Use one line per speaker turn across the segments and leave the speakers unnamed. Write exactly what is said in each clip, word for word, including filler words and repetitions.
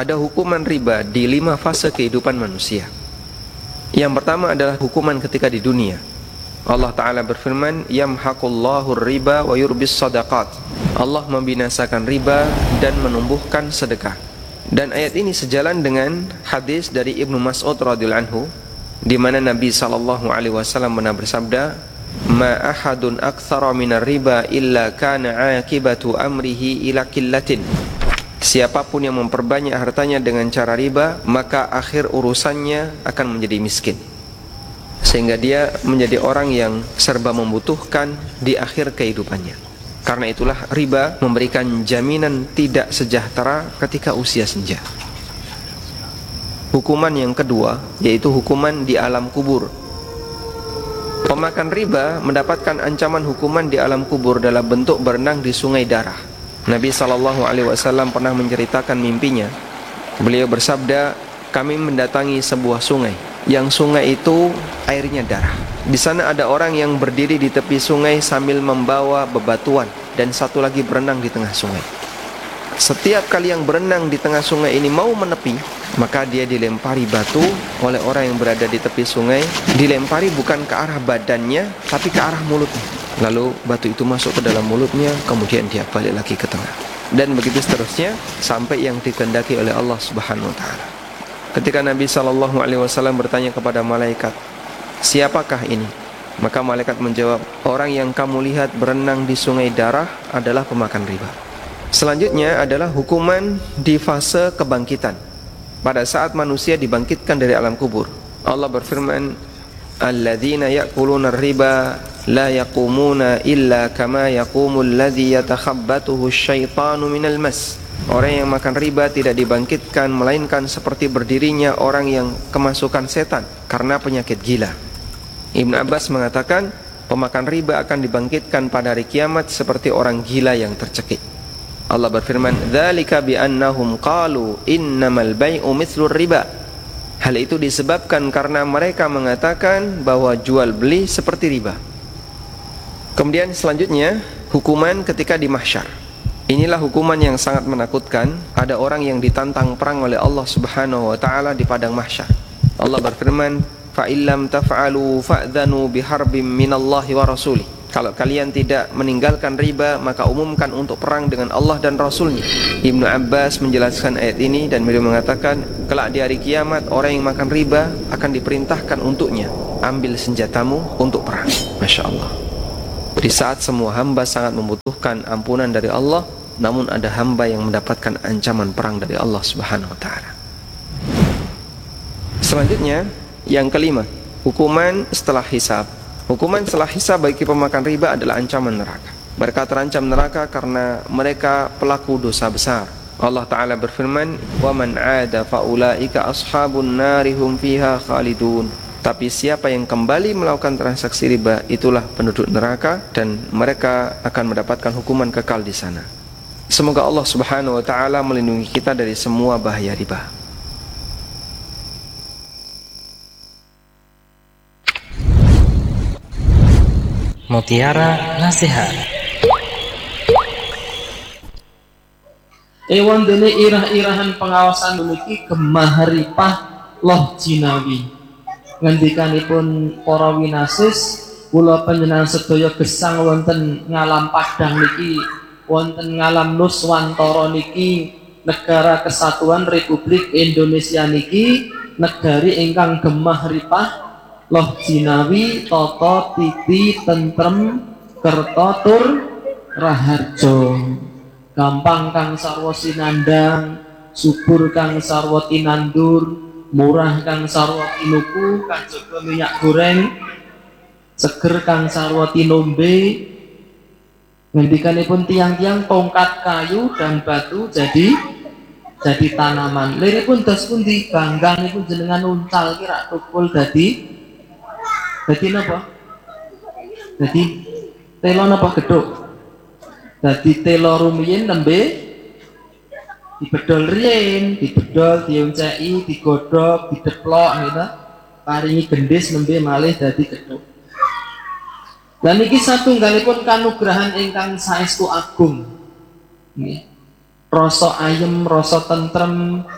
Ada hukuman riba di lima fase kehidupan manusia. Yang pertama adalah hukuman ketika di dunia. Allah Ta'ala berfirman, yamhaqullahu riba wa yurbis sadaqat. Allah membinasakan riba dan menumbuhkan sedekah. Dan ayat ini sejalan dengan hadis dari Ibnu Mas'ud radhiyallahu anhu, di mana Nabi sallallahu alaihi wasallam pernah bersabda, ma ahadun aktsara minar riba illa kana aqibatu amrihi ila qillatin. Siapapun yang memperbanyak hartanya dengan cara riba, maka akhir urusannya akan menjadi miskin, sehingga dia menjadi orang yang serba membutuhkan di akhir kehidupannya. Karena itulah riba memberikan jaminan tidak sejahtera ketika usia senja. Hukuman yang kedua yaitu hukuman di alam kubur. Pemakan riba mendapatkan ancaman hukuman di alam kubur dalam bentuk berenang di sungai darah. Nabi sallallahu alaihi wasallam pernah menceritakan mimpinya. Beliau bersabda, kami mendatangi sebuah sungai, yang sungai itu airnya darah. Di sana ada orang yang berdiri di tepi sungai sambil membawa bebatuan, dan satu lagi berenang di tengah sungai. Setiap kali yang berenang di tengah sungai ini mau menepi, maka dia dilempari batu oleh orang yang berada di tepi sungai. Dilempari bukan ke arah badannya, tapi ke arah mulutnya. Lalu batu itu masuk ke dalam mulutnya, kemudian dia balik lagi ke tengah. Dan begitu seterusnya sampai yang dikehendaki oleh Allah Subhanahu wa taala. Ketika Nabi sallallahu alaihi wasallam bertanya kepada malaikat, siapakah ini? Maka malaikat menjawab, orang yang kamu lihat berenang di sungai darah adalah pemakan riba. Selanjutnya adalah hukuman di fase kebangkitan. Pada saat manusia dibangkitkan dari alam kubur, Allah berfirman, alladzina ya'kuluna riba la yaqumuna illa kama yaqumul ladzi yatakhabbathu asyaitanu minal mas. Orang yang makan riba tidak dibangkitkan melainkan seperti berdirinya orang yang kemasukan setan karena penyakit gila. Ibnu Abbas mengatakan, pemakan riba akan dibangkitkan pada hari kiamat seperti orang gila yang tercekik. Allah berfirman, dzalika bi annahum qalu innamal bai'u mithlur riba. Hal itu disebabkan karena mereka mengatakan bahwa jual beli seperti riba. Kemudian selanjutnya, hukuman ketika di mahsyar. Inilah hukuman yang sangat menakutkan. Ada orang yang ditantang perang oleh Allah Subhanahu wa taala di padang mahsyar. Allah berfirman, fa illam taf'alu fa'dhanu biharbim minallahi wa rasulih. Kalau kalian tidak meninggalkan riba, maka umumkan untuk perang dengan Allah dan Rasulnya. Ibnu Abbas menjelaskan ayat ini dan beliau mengatakan, kelak di hari kiamat orang yang makan riba akan diperintahkan untuknya, ambil senjatamu untuk perang. Masya Allah. Di saat semua hamba sangat membutuhkan ampunan dari Allah, namun ada hamba yang mendapatkan ancaman perang dari Allah Subhanahu wa taala. Selanjutnya, yang kelima, hukuman setelah hisab. Hukuman setelah hisab bagi pemakan riba adalah ancaman neraka. Mereka terancam neraka karena mereka pelaku dosa besar. Allah Ta'ala berfirman, وَمَنْ عَادَ فَأُولَٰئِكَ أَصْحَابُ النَّارِ هُمْ فِيهَا خَالِدُونَ. Tapi siapa yang kembali melakukan transaksi riba, itulah penduduk neraka dan mereka akan mendapatkan hukuman kekal di sana. Semoga Allah Subhanahu wa taala melindungi kita dari semua bahaya riba.
Mutiara Nasihat.
Ewan dene irah-irahan pengawasan memiliki kemaharipah loh jinawi. Ngendikanipun para winasis, kula panjenengan sedaya gesang wonten ngalam Padang niki, wonten ngalam Nuswantara niki, negara kesatuan Republik Indonesia niki, negari ingkang gemahripah loh jinawi, tata titi tentrem kerta tur raharja. Gampang kang sarwa sinandang, subur kang sarwa tinandur, murah kang sarwa tinuku, kajaga minyak goreng, seger kang sarwa tinombe. Ngendikanipun tiang-tiang tongkat kayu dan batu jadi jadi tanaman. Liripun dos pundi gangganipun jenengan uncal kira tukul dadi dadi napa? Dadi telo napa gedhuk? Dadi telo rumiyin nembe dibedol riyen, dibedol, dionceki, digodhog, dideplok gitu. Paringi gendhis nembe malih dadi gedhog. Lan iki satunggalipun kanugrahan ingkang saestu agung. Nggih. Rasa ayem, rasa tentrem,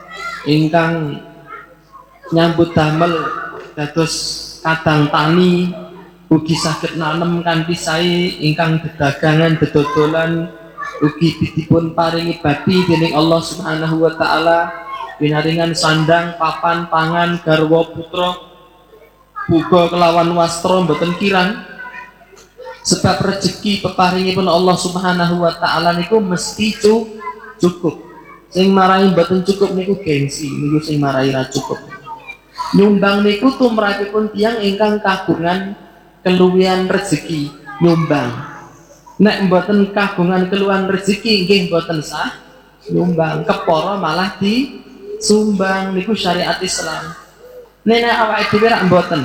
ingkang nyambut damel dados kadang tani ugi saged nanem kanthi sae, ingkang dedagangan dedodolan ugi dipun paringi badi dening Allah Subhanahu wa taala pinaringan sandang, papan, pangan, garwa putra, buka kelawan wastra mboten kirang. Sebab rezeki peparingipun Allah Subhanahu wa taala niku mesti cukup. Sing marahi mboten cukup niku gengsi, niku sing marahi ra cukup. Nyumbang niku tumrapipun tiyang ingkang kagungan keluwihan rezeki, nyumbang. Nek mboten kagungan keluwihan rezeki nggih mboten sah nyumbang, kepara malah disumbang, niku syariat Islam. Nek awake dhewe rak mboten.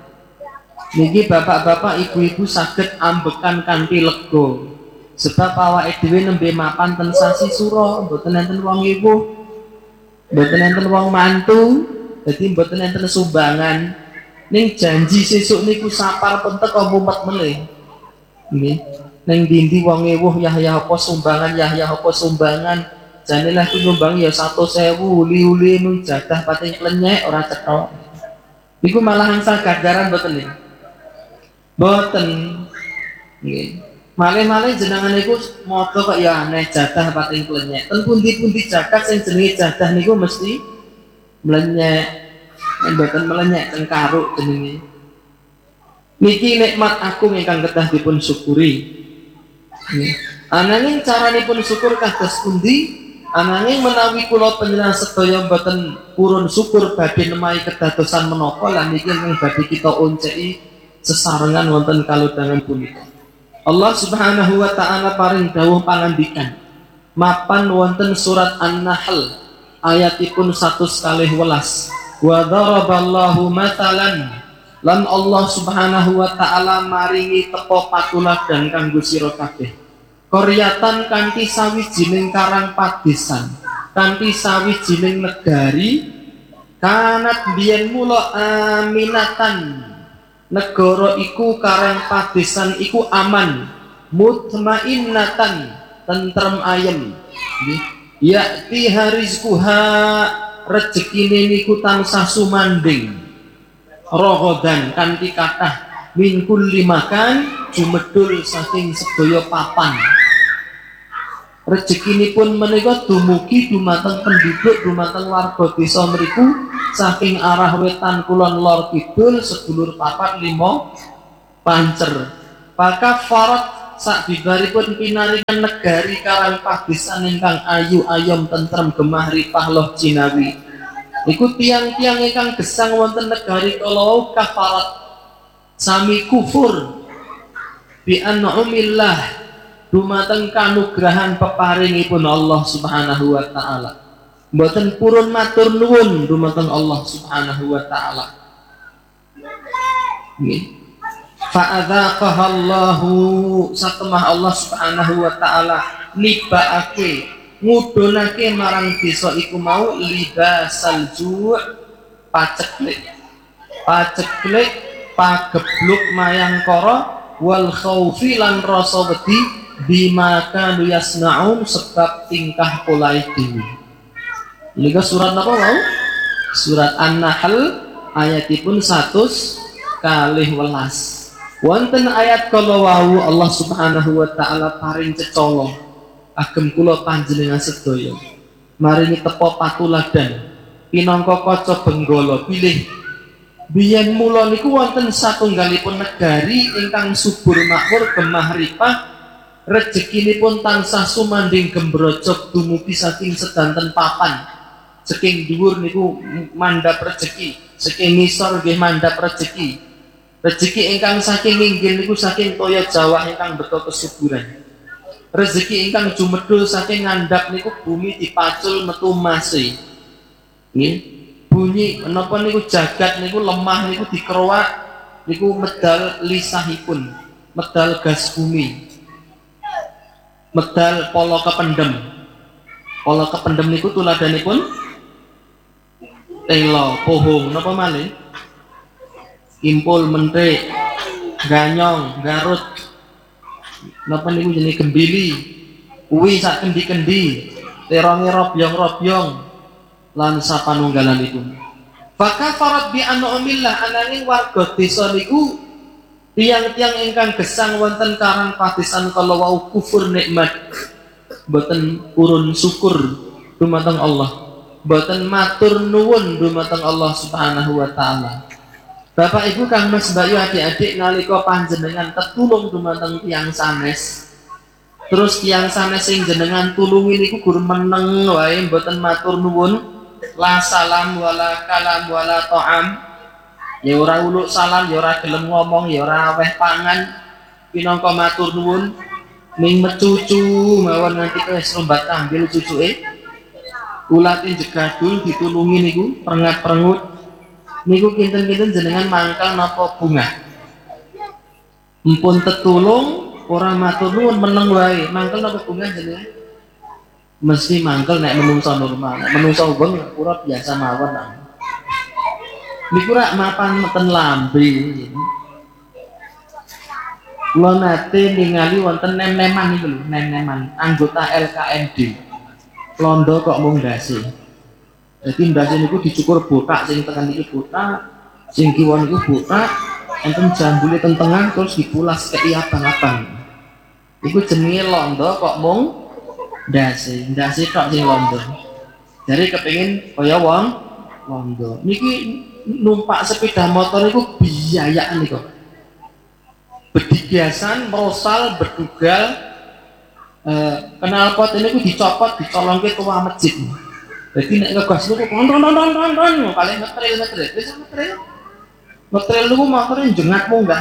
Niki bapak-bapak, ibu-ibu saged ambekan kanthi lega. Sebab awake dhewe nembe mapan ten sasi sura, mboten enten wong ibu, mboten enten wong mantu, dadi mboten enten sumbangan. Ning janji sesuk niku sapar pun teko mumet melih. Nggih. Ning dindi wong ewuh yah-yah apa sumbangan, yah-yah apa sumbangan. Jane lah ku nyumbang ya seratus ribu, uli-uli nu jadah pating klenyek ora cetok. Iku malah angsal gagaran mboten nggih. Mboten. Nggih. Malih-malih jenengan niku maca kok ya aneh jadah pating klenyek. Ten pundi-pundi jagat sing jenenge jadah niku mesti melenyek. Mboten melenyek teng karuk jenenge. Niki nikmat agung ingkang kedah dipun syukuri. Nggih. Ananging caranipun syukur kados pundi? Ananging menawi kula panjenengan sedaya mboten purun syukur badhe nemahi kedadosan menapa lan niki ingkang badhe kita onceki sesarengan wonten kalodhangan punika. Allah Subhanahu wa taala paring dawuh pangandikan mapan wonten surat An-Nahl ayatipun seratus kalih welas. Wa daraballahu matalan lan Allah Subhanahu wa taala maringi tepo patuladan kanggo sira kabeh. Koryatan kanthi sawijining karang padesan, kanthi sawijining negari kanat biyen mula aminatan. Negara iku karang padesan iku aman, mutmainnatan, tentrem ayem. Yakti harizquha rezekine niku tansah sumanding. Rogodan kanthi kathah min kulli makan jumedul saking sedaya papan. Rezekinipun menika dumugi dumateng penduduk dumateng warga desa mriku saking arah wetan kulon lor kidul sedulur papat lima pancer. Maka farat sak bibaripun pinaringan negari karang padesan ingkang ayu ayom tentrem gemah ripah loh jinawi. Iku tiang-tiang ingkang gesang wonten negari kalau kafarat sami kufur bi an'umillah dumateng kanugrahan peparingipun Allah Subhanahu wa taala. Mboten purun matur nuwun dumateng Allah Subhanahu wa taala. Nggih. Fa'adzaqahallahu satemah Allah Subhanahu wa taala nibaake ngudunake marang desa iku mau libasal ju' paceklik. Paceklik pagebluk mayangkara wal khaufi lan rasa wedi bima kanu yasnaun sebab tingkah polai dhewe. Nika surat apa mau? Surat An-Nahl ayatipun seratus kalih welas. Wonten ayat kala wau Allah Subhanahu wa taala paring cecala agem kula panjenengan sedaya. Maringi tepo patuladan pinangka kaca benggala bilih biyen mula niku wonten satunggalipun negari ingkang subur makmur gemah ripah rezekinipun tansah sumanding gembrojok dumugi saking sedanten papan. Saking dhuwur niku mandhap rezeki, saking ngisor nggih mandhap rezeki. Rezeki ingkang saking inggil niku saking toya Jawa ingkang beto kesuburan. Rezeki ingkang jumedul saking ngandhap niku bumi dipacul metu mase. Nggih. Bunyi menapa niku jagat niku lemah niku dikeroak niku medal lisahipun, medal gas bumi. Medal polo kependem. Polo kependem niku tuladanipun telo, pohong, napa malih? Impul, mentrik, ganyong, garut. Napa niku jenenge gembili. Kuwi sak kendi-kendi. Teronge robyong-robyong. lan sapanunggalanipun. Fakafarat bi an'amillah ananging warga desa niku tiang-tiang ingkang gesang wonten karang padesan kala wau kufur nikmat, boten urun syukur dumateng Allah, boten matur nuwun dumateng Allah Subhanahu wa taala. Bapak Ibu Kang Mas Mbak Yu adik-adik nalika panjenengan tetulung dumateng tiang sanes, terus tiang sanes sing jenengan tulungi niku gur meneng wae boten matur nuwun, la salam wala kalam wala ta'am, ya ora uluk salam, ya ora gelem ngomong, ya ora aweh pangan, pinangka matur nuwun, ning mecucu mawon nganti wis rombat kambil cucuke, ulatin jegadul ditulungi niku perengat-perengut niku kinten-kinten jenengan mangkal napa bunga, mpun tetulung ora matur nuwun meneng wae, mangkal napa bunga jenengan? Mesti mangkel nek menungso normal, nek menungso wong pura biasa mawon. Niku rak mapan meten lambe. Kula nate ningali wonten nem-neman niku lho, nem-neman anggota L K M D. Londo kok mung ndase. Dadi ndase niku dicukur botak sing tekan iki botak, sing kiwa niku botak, enten jambule teng tengah terus dipulas kei abang-abang. Iku jenenge londo kok mung ndase, ndase tok sing londo. Jadi kepengin kaya wong londo. Niki numpak sepeda motor niku biayaan niku. Bedigasan, merosal, berdugal, eh, knalpot ini ku dicopot, dicolongke tua masjid. Jadi nek ngegas niku ton-ton-ton-ton, paling ngetril-ngetril, wis ngetril. Ngetril niku motore jengat munggah.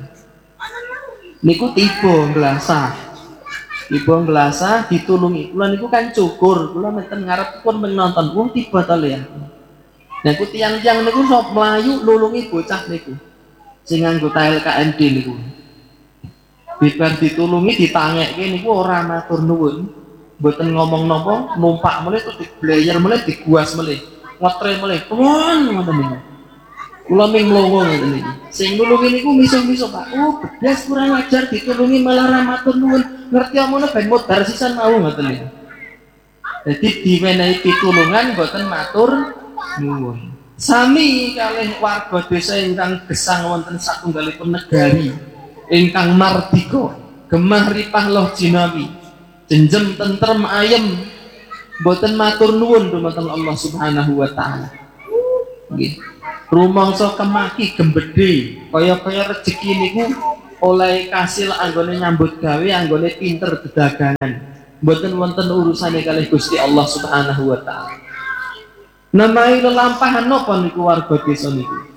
Niku tiba gelasah. Tiba gelasah ditulungi. Kula niku kan cukur, kula menten ngarep pun menonton. Wong tiba ta ya. Nah ku tiang-tiang niku sok mlayu nulungi bocah niku. Sing anggota L K M D niku. Bibar ditulungi ditangekke niku ora matur nuwun. Mboten ngomong napa, numpak mulih terus diblayer mulih diguas mulih. Ngotre mulih. Pun ngoten niku. Kula ming mlongo ngeten iki. Sing nulungi niku miso-miso Pak. Oh, bedas kurang ajar ditulungi malah ra matur nuwun. Ngerti omongne ben modar sisan mau ngoten niku. Jadi diwenehi pitulungan mboten matur nuwun. Sami kalih warga desa ingkang gesang wonten satunggalipun negari ingkang mardika, gemah ripah loh jinawi, jenjem tentrem ayem, mboten matur nuwun dumateng Allah Subhanahu wa taala. Nggih. Rumangsa kemaki gembedhe, kaya-kaya rezeki niku oleh kasil anggone nyambut gawe, anggone pinter dedagangan. Mboten wonten urusane kalih Gusti Allah Subhanahu wa taala. Namai lelampahan napa niku warga desa niku?